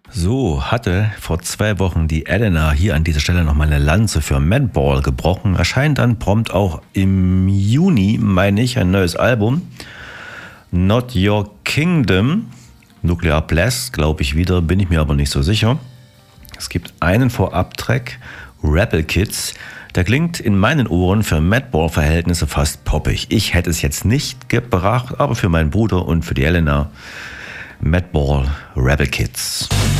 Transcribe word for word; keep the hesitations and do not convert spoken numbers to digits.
So hatte vor zwei Wochen die Elena hier an dieser Stelle nochmal eine Lanze für Madball gebrochen. Erscheint dann prompt auch im Juni, meine ich, ein neues Album. Not Your Kingdom. Nuclear Blast, glaube ich wieder, bin ich mir aber nicht so sicher. Es gibt einen Vorab-Track, Rebel Kids. Der klingt in meinen Ohren für Madball-Verhältnisse fast poppig. Ich hätte es jetzt nicht gebracht, aber für meinen Bruder und für die Elena Madball Rebel Kids.